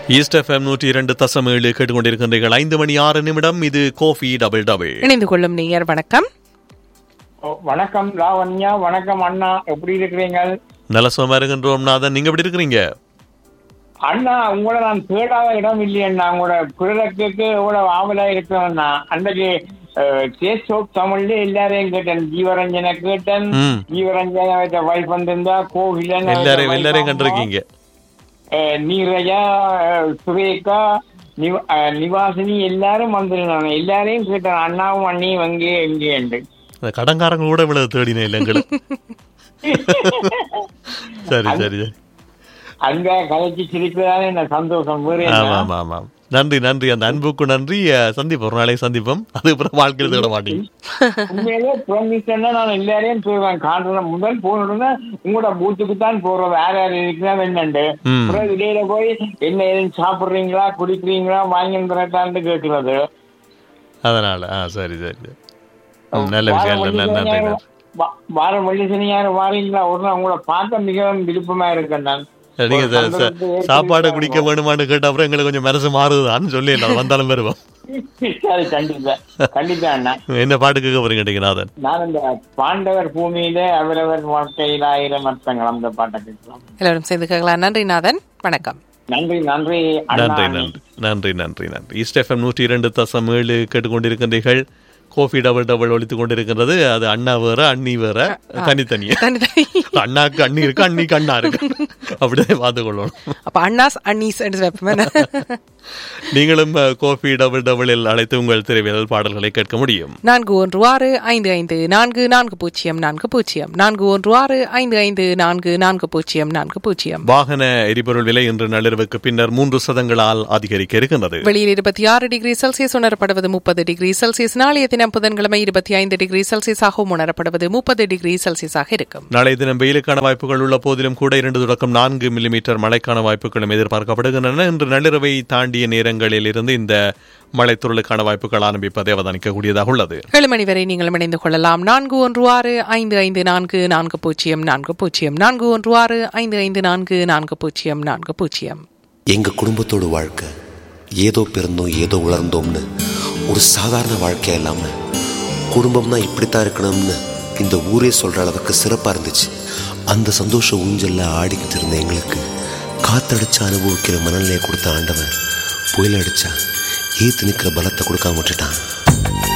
East FM 102.7 கேட்டுக்கொண்டிருக்கின்றீர்கள். 5:06 இது Kofi double double. இணைந்து கொள்ளும் நேயர் வணக்கம். வணக்கம் லாவண்யா. வணக்கம் அண்ணா, எப்படி இருக்கிறீங்க? நல்ல சுகமா இருக்கின்றோம் நாதன், நீங்க எப்படி இருக்கிறீங்க? அண்ணா, உங்களை நான் தேடாத இடம் இல்லையண்ணா. உங்களோட குரலுக்கு எவ்வளவு ஆவலா இருக்கிறேன்னா, அன்றைக்கு தமிழ்ல எல்லாரையும் கேட்டேன். ஜீவரஞ்சனை கேட்டேன். ஜீவரஞ்சன வைஃப் வந்திருந்தா கோவிலன் எல்லாரையும் கண்டிருக்கீங்க. நீரஜா, சுரேகா, நிவாசினி எல்லாரும் வந்திருந்தாங்க. எல்லாரையும் கேட்டேன், அண்ணாவும் அண்ணியும் அங்கே எங்கே கடங்காரங்க கூட இவ்வளவு தேடினேன் இல்லை எங்களுக்கு. சரி சரி சரி, அங்க கலைச்சி சிரிப்பதானே என்ன சந்தோஷம். நன்றி நன்றி, அந்த அன்புக்கு நன்றி. சந்திப்போம், ஒரு நாளைக்கு சந்திப்போம். அதுக்கப்புறம் வாழ்க்கையில் தேட மாட்டீங்க. உண்மையிலே புறமிஸ்டா நான் எல்லாரையும் போயிடுவேன். காட்டுறேன், முதல் போனோம்னா உங்களோட பூத்துக்கு தான் போறோம். வேற யாரும் இருக்கிறா என்னண்டு இடையில போய் என்ன எதுவும் சாப்பிடுறீங்களா, குடிக்கிறீங்களா, வாங்கி தரட்டான்னு கேட்கறது. அதனால சரி சரி, நல்ல விஷயம். வாரம் வெள்ளி சனியாரு வாரீங்களா? ஒரு நாள் உங்களை பார்க்க மிகவும் விருப்பமா இருக்கேன் நான். நீங்க சாப்பாடு குடிக்க வேணுமான்னு கேட்ட அப்புறம் எங்களுக்கு கொஞ்சம் மனசு மாறுதுதான் சொல்லி வந்தாலும் வருவோம். கண்டிப்பா அண்ணா. என்ன பாட்டு கேட்க போறீங்க நாதன்? நான் இந்த பாண்டவர் பூமியில அவரவர் வாழ்க்கையில் 1000 அர்த்தங்கள் அந்த பாட்டை கேட்கலாம். எல்லாரும் சேர்ந்து கேட்கலாம். நன்றி நாதன், வணக்கம். நன்றி நன்றி நன்றி நன்றி நன்றி நன்றி நன்றி. ஈஸ்ட் FM 102.7 கேட்டுக்கொண்டிருக்கின்றீர்கள். கோஃபி டபுள் டபுள் ஒழித்துக் கொண்டிருக்கின்றது. அது அண்ணா வேற அண்ணி வேற, தனித்தனியா. அண்ணாக்கு அண்ணி இருக்கு, அண்ணிக்கு அண்ணா இருக்கு, அப்படியே பார்த்து கொள்ளணும். அப்ப அண்ணாஸ் அண்ணீஸ். நீங்களும் கோஃபி டபுள் டபுளில் அழைத்து உங்கள் திரைவியல் பாடல்களை கேட்க முடியும். 4165544040 4165544040. வாகன எரிபொருள் விலை இன்று நள்ளிரவுக்கு பின்னர் 3 சதங்களால் அதிகரிக்க இருக்கின்றது. வெளியில் 26 டிகிரி செல்சியஸ் உணரப்படுவது 30 டிகிரி செல்சியஸ். நாளைய தினம் புதன்கிழமை 25 டிகிரி செல்சியஸாகவும் உணரப்படுவது 30 டிகிரி செல்சியஸாக இருக்கும். நாளைய தினம் வெயிலுக்கான வாய்ப்புகள் உள்ள போதிலும் கூட 2 தொடக்கம் 4 மில்லிமீட்டர் மழைக்கான வாய்ப்புகளும் எதிர்பார்க்கப்படுகின்றன. இன்று நள்ளிரவை தாண்டிய நேரங்களில் இருந்து இந்த மழைத்துறலுக்கான வாய்ப்புகள் ஆரம்பிப்பதை அவதானிக்கக்கூடியதாக உள்ளது. 7 மணி வரை நீங்கள் இணைந்து கொள்ளலாம். 4165544040 4165544040. எங்க குடும்பத்தோட வாழ்க்கை ஏதோ பிறந்தோம் ஏதோ உலர்ந்தோம்னு ஒரு சாதாரண வாழ்க்கை இல்லாம குடும்பம்னா இப்படித்தான் இருக்கணும்னு இந்த ஊரே சொல்ற அளவுக்கு சிறப்பா இருந்துச்சு. அந்த சந்தோஷ ஊஞ்சல்ல ஆடிக்கிட்டு இருந்த எங்களுக்கு காத்தடிச்சு அனுபவிக்கிற மனநிலையை கொடுத்த ஆண்டவன் புயல் அடிச்சா ஏத்து நிற்கிற பலத்தை கொடுக்காம விட்டுட்டான்.